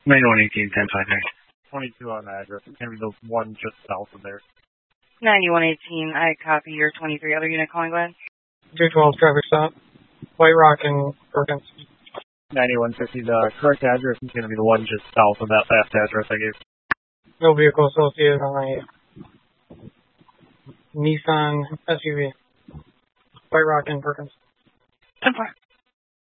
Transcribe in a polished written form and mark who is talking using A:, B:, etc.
A: 9118, 1059.
B: 22 on the address. It's going to be the one just south of there.
C: 9118, I copy your 23 other unit calling. Go ahead.
D: 212 traffic stop. White Rock and Perkins.
B: 9150, the correct address is going to be the one just south of that last address I gave.
D: No vehicle associated on a Nissan SUV. White Rock and Perkins.
C: 10-4.